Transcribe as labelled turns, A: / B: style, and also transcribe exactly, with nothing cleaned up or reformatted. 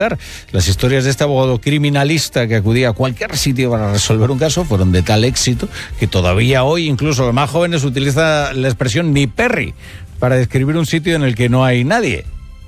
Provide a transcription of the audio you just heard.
A: Las historias de este abogado criminalista que acudía a cualquier sitio para resolver un caso fueron de tal éxito que todavía hoy incluso los más jóvenes utilizan la expresión ni Perry para describir un sitio en el que no hay nadie.